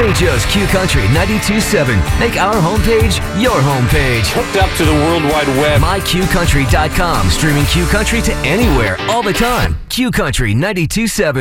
St. Joe's Q Country 92.7. Make our homepage your homepage. Hooked up to the World Wide Web. MyQCountry.com. Streaming Q Country to anywhere, all the time. Q Country 92.7.